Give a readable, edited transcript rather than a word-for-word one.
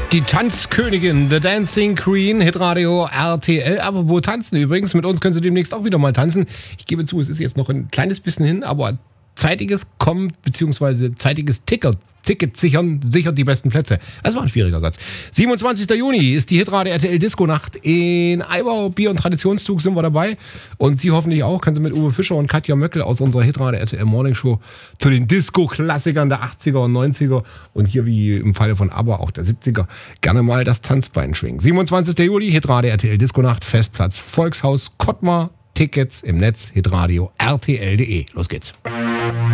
Die Tanzkönigin, The Dancing Queen, Hitradio RTL. Aber wo tanzen übrigens? Mit uns können Sie demnächst auch wieder mal tanzen. Ich gebe zu, es ist jetzt noch ein kleines bisschen hin, aber zeitiges kommt, beziehungsweise zeitiges Ticket sichert die besten Plätze. Das war ein schwieriger Satz. 27. Juni ist die Hitradio RTL Disco-Nacht in Eibau. Bier- und Traditionszug sind wir dabei. Und Sie hoffentlich auch. Können Sie mit Uwe Fischer und Katja Möckel aus unserer Hitradio RTL Morning Show zu den Disco-Klassikern der 80er und 90er und hier wie im Falle von ABBA auch der 70er gerne mal das Tanzbein schwingen. 27. Juli, Hitradio RTL Disco-Nacht, Festplatz Volkshaus Kottmar. Tickets im Netz, hitradio rtl.de. Los geht's.